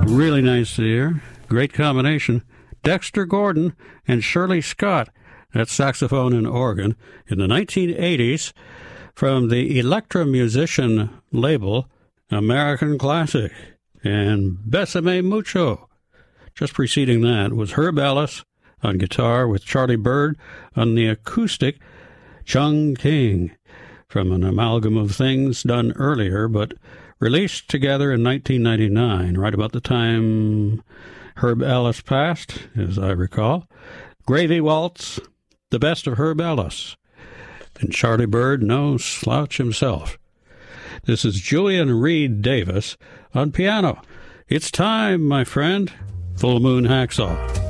Really nice there. Great combination. Dexter Gordon and Shirley Scott, that's saxophone and organ, in the 1980s from the Electra Musician label, American Classic. And Besame Mucho. Just preceding that was Herb Ellis on guitar with Charlie Bird on the acoustic, Chung King, from an amalgam of things done earlier, but released together in 1999, right about the time Herb Ellis passed, as I recall. Gravy Waltz, the best of Herb Ellis. And Charlie Bird, no slouch himself. This is Julian Reed Davis on piano. It's time, my friend. Full Moon Hacksaw.